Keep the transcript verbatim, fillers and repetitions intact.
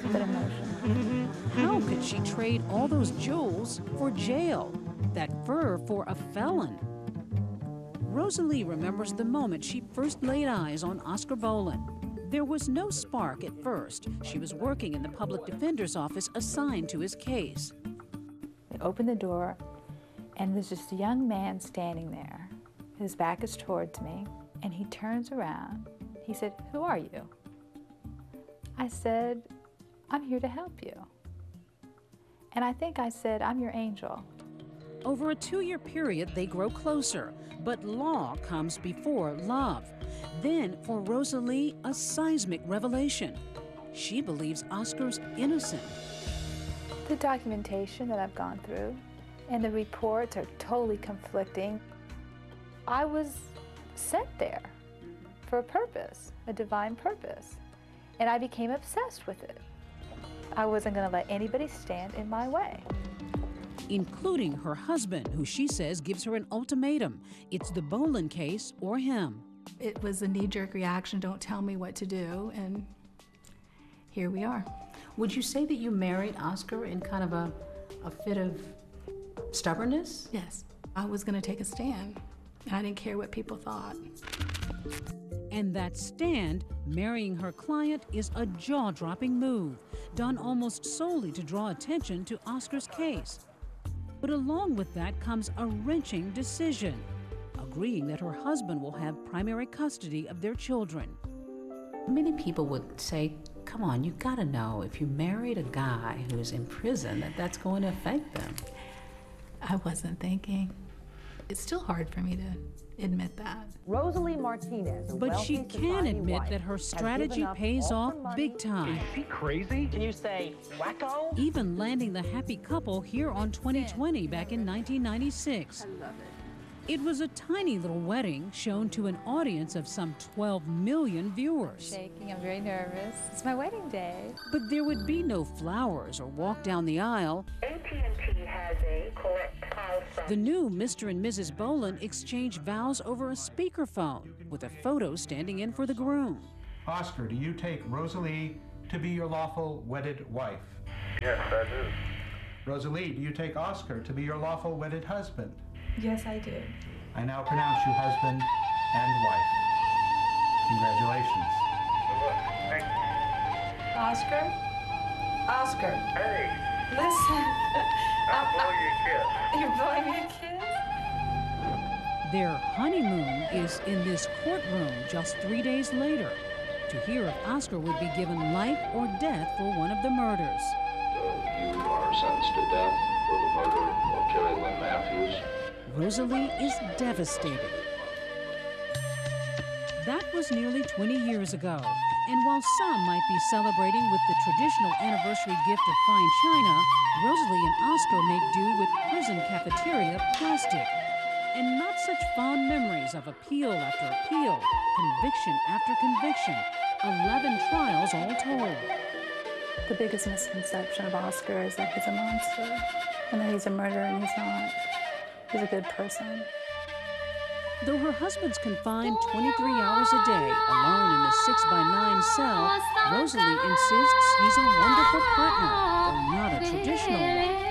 but emotional. How could she trade all those jewels for jail? That fur for a felon? Rosalie remembers the moment she first laid eyes on Oscar Bolen. There was no spark at first. She was working in the public defender's office assigned to his case. I opened the door, and there's just a young man standing there. His back is towards me, and he turns around. He said, "Who are you?" I said, "I'm here to help you." And I think I said, "I'm your angel." Over a two-year period, they grow closer, but law comes before love. Then, for Rosalie, a seismic revelation. She believes Oscar's innocent. The documentation that I've gone through and the reports are totally conflicting. I was sent there for a purpose, a divine purpose, and I became obsessed with it. I wasn't going to let anybody stand in my way. Including her husband, who she says gives her an ultimatum. It's the Bolen case or him. It was a knee-jerk reaction, don't tell me what to do, and here we are. Would you say that you married Oscar in kind of a, a fit of stubbornness? Yes, I was gonna take a stand, and I didn't care what people thought. And that stand, marrying her client, is a jaw-dropping move, done almost solely to draw attention to Oscar's case. But along with that comes a wrenching decision, agreeing that her husband will have primary custody of their children. Many people would say, come on, you gotta know if you married a guy who's in prison that that's going to affect them. I wasn't thinking. It's still hard for me to admit that. Rosalie Martinez, a But she wealthy can society admit wife, that her has strategy given up pays all off her money. big time. Is she crazy? Can you say wacko? Even landing the happy couple here on twenty twenty back in nineteen ninety-six. I love it. It was a tiny little wedding shown to an audience of some twelve million viewers. Shaking, I'm very nervous. It's my wedding day. But there would be no flowers or walk down the aisle. A T and T has a correct house from The new Mister and Missus Bolen exchanged vows over a speakerphone with a photo standing in for the groom. Oscar, do you take Rosalie to be your lawful wedded wife? Yes, I do. Rosalie, do you take Oscar to be your lawful wedded husband? Yes, I do. I now pronounce you husband and wife. Congratulations. Thank you. Oscar? Oscar, Hey, listen. I'll blow you a kiss. You're blowing me a kiss? Their honeymoon is in this courtroom just three days later to hear if Oscar would be given life or death for one of the murders. So you are sentenced to death for the murder of Carrie Lynn Matthews. Rosalie is devastated. That was nearly twenty years ago, and while some might be celebrating with the traditional anniversary gift of fine china, Rosalie and Oscar make do with prison cafeteria plastic. And not such fond memories of appeal after appeal, conviction after conviction, eleven trials all told. The biggest misconception of Oscar is that he's a monster and that he's a murderer, and he's not. He's a good person. Though her husband's confined twenty-three hours a day, alone in a six by nine cell, Rosalie insists he's a wonderful partner, though not a traditional one.